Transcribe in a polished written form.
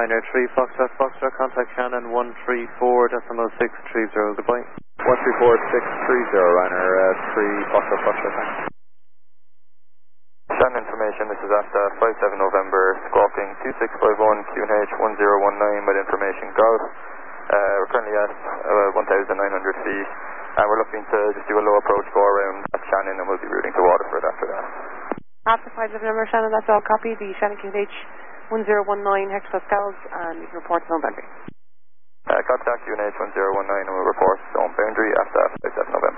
Ryanair 3 Foxtrot Foxtrot, contact Shannon 134.630, goodbye. 134.630, Ryanair 3 Foxtrot Foxtrot, thanks. Shannon information, this is after 57 November, squawking 2651 QNH 1019 with information golf. We're currently at 1,900 feet, and we're looking to just do a low approach go around at Shannon, and we'll be routing to Waterford after that. After 57 November, Shannon, that's all copy. The Shannon QNH 1019 hectopascals, and you can report zone boundary. Contact QNH 1019 and we'll report zone boundary after 57 November.